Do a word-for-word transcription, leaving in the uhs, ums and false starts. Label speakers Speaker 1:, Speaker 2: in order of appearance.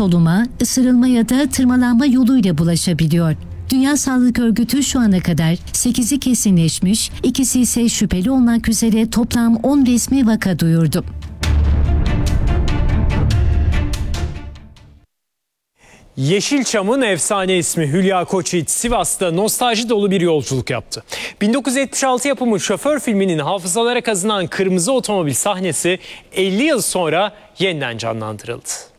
Speaker 1: soluma, ısırılma ya da tırmalanma yoluyla bulaşabiliyor. Dünya Sağlık Örgütü şu ana kadar sekizi kesinleşmiş, ikisi ise şüpheli olmak üzere toplam on resmi vaka duyurdu.
Speaker 2: Yeşilçam'ın efsane ismi Hülya Koçyiğit Sivas'ta nostalji dolu bir yolculuk yaptı. bin dokuz yüz yetmiş altı yapımı Şoför filminin hafızalara kazınan kırmızı otomobil sahnesi elli yıl sonra yeniden canlandırıldı.